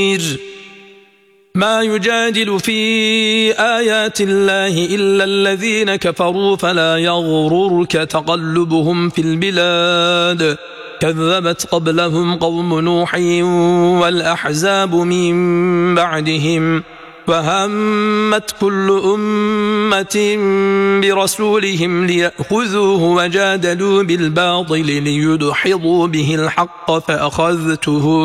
ما يجادل في آيات الله إلا الذين كفروا فلا يغررك تقلبهم في البلاد كذبت قبلهم قوم نوح والأحزاب من بعدهم فهمت كل أمة برسولهم ليأخذوه وجادلوا بالباطل ليدحضوا به الحق فأخذته